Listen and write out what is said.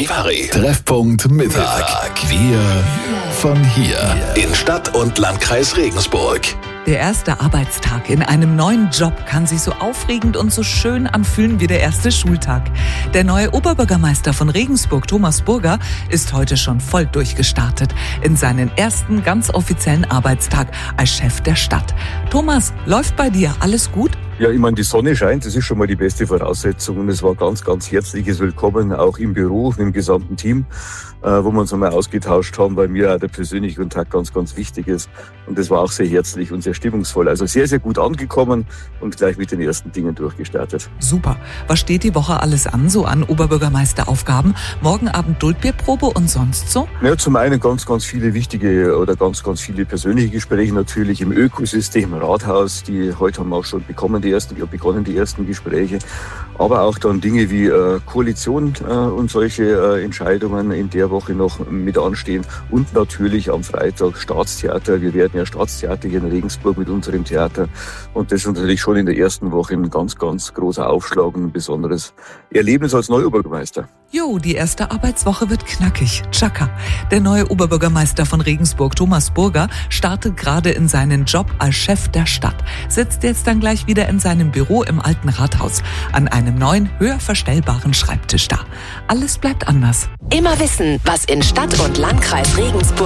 Charivari. Treffpunkt Mittag. Wir von hier. In Stadt und Landkreis Regensburg. Der erste Arbeitstag in einem neuen Job kann sich so aufregend und so schön anfühlen wie der erste Schultag. Der neue Oberbürgermeister von Regensburg, Thomas Burger, ist heute schon voll durchgestartet in seinen ersten ganz offiziellen Arbeitstag als Chef der Stadt. Thomas, läuft bei dir alles gut? Ja, ich meine, die Sonne scheint, das ist schon mal die beste Voraussetzung. Und es war ganz, ganz herzliches Willkommen, auch im Büro, mit dem gesamten Team, wo wir uns einmal ausgetauscht haben, weil mir auch der persönliche Kontakt ganz, ganz wichtig ist. Und das war auch sehr herzlich und sehr stimmungsvoll. Also sehr, sehr gut angekommen und gleich mit den ersten Dingen durchgestartet. Super. Was steht die Woche alles an, so an Oberbürgermeisteraufgaben? Morgen Abend Duldbierprobe und sonst so? Ja, zum einen ganz, ganz viele wichtige oder ganz, ganz viele persönliche Gespräche natürlich im Ökosystem Rathaus. Heute haben wir auch schon begonnen, die ersten Gespräche. Aber auch dann Dinge wie Koalition und solche Entscheidungen in der Woche noch mit anstehen. Und natürlich am Freitag Staatstheater. Wir werden ja Staatstheater hier in Regensburg mit unserem Theater. Und das ist natürlich schon in der ersten Woche ein ganz, ganz großer Aufschlag und ein besonderes Erlebnis als Neuoberbürgermeister. Jo, die erste Arbeitswoche wird knackig. Tschakka. Der neue Oberbürgermeister von Regensburg, Thomas Burger, startet gerade in seinen Job als Chef der Stadt. Sitzt jetzt dann gleich wieder in seinem Büro im alten Rathaus an einem neuen, höher verstellbaren Schreibtisch da. Alles bleibt anders. Immer wissen, was in Stadt und Landkreis Regensburg